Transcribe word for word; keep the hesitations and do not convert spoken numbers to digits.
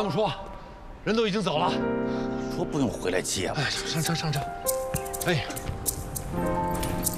跟我说，人都已经走了。 说不用回来接我。 哎，上车上车。哎。